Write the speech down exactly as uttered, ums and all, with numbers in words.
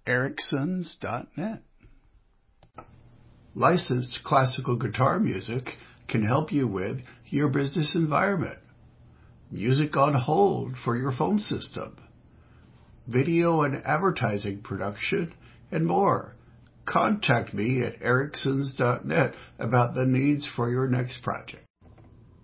Ericsons dot net. Licensed classical guitar music can help you with your business environment. Music on hold for your phone system. Video and advertising production, and more. Contact me at Ericsons dot net about the needs for your next project.